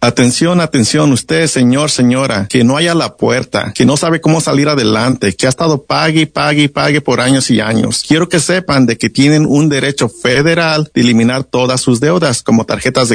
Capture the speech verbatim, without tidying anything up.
Atención, atención, usted, señor, señora, que no haya a la puerta, que no sabe cómo salir adelante, que ha estado pague, pague, pague por años y años. Quiero que sepan de que tienen un derecho federal de eliminar todas sus deudas, como tarjetas de